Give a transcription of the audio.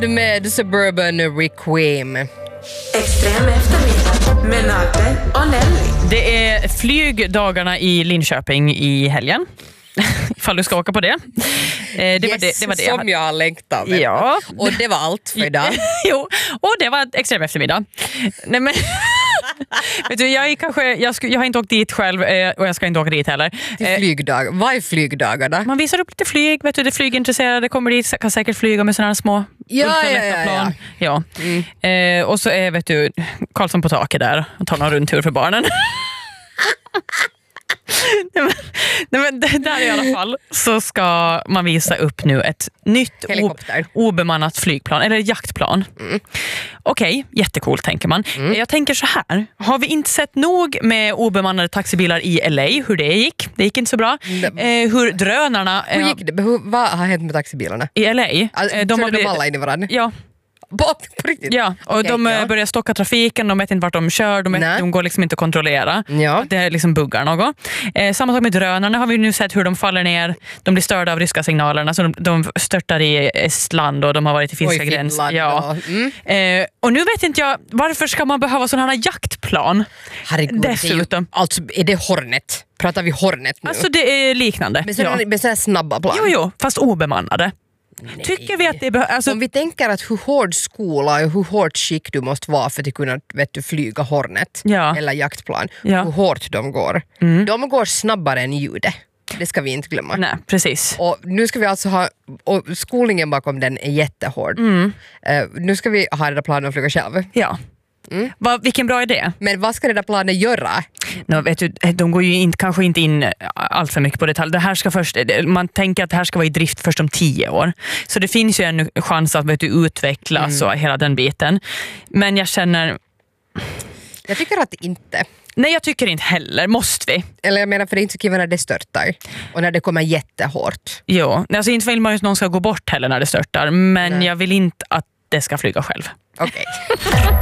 Ride med Suburban Requiem. Extrem eftermiddag med Nate och Nelly. Det är flygdagarna i Linköping i helgen. Ifall du ska åka på det. Det var det. Som jag har längtat. Ja. Och det var allt för idag. Jo, och det var extrem eftermiddag. Nej, men vet du, jag har inte åkt dit själv och jag ska inte åka dit heller. Till flygdag. Vad är flygdagarna? Man visar upp lite flyg, vet du, det flygintresserade kommer dit, kan säkert flyga med sådana här små ultralätta plan. Och så är, vet du, Karlsson på taket där och tar någon rundtur för barnen. Nej, men där i alla fall så ska man visa upp nu ett nytt obemannat flygplan eller jaktplan. Okej, jättecoolt tänker man. Jag tänker så här, har vi inte sett nog med obemannade taxibilar i LA, hur det gick? Det gick inte så bra. Hur drönarna... Hur gick det? Vad har hänt med taxibilarna? I LA? De alla in i varandra? Ja. På riktigt? Ja, och de börjar stocka trafiken, de vet inte vart de kör, de går liksom inte att kontrollera. Ja. Det är liksom buggar något. Samma sak med drönarna har vi nu sett hur de faller ner, de blir störda av ryska signalerna, så de störtar i Estland och de har varit i finska gränsen. Ja. Och nu vet inte jag, varför ska man behöva sådana här jaktplan? Herregud, dessutom. Alltså är det Hornet? Pratar vi Hornet nu? Alltså det är liknande. Med sådana snabba plan? Jo, fast obemannade. Nej. Tycker vi att det behövs... Om vi tänker att hur hård skola och hur hårt skick du måste vara för att kunna flyga Hornet eller jaktplan, hur hårt de går. De går snabbare än ljudet. Det ska vi inte glömma. Nej, precis. Och nu ska vi alltså ha, och skolningen bakom den är jättehård. Nu ska vi ha det där planen att flyga själv. Ja. Vilken bra idé. Men vad ska det där planen göra? Vet du, de går ju kanske inte in allt för mycket på detalj. Det här ska man tänker att det här ska vara i drift först om 10 år. Så det finns ju en chans att utvecklas och hela den biten. Men jag känner... Jag tycker att inte. Nej, jag tycker inte heller. Måste vi? Eller jag menar, för det är inte så kul när det störtar. Och när det kommer jättehårt. Jo, alltså inte vill man ju att någon ska gå bort heller när det störtar. Men jag vill inte att det ska flyga själv. Okej.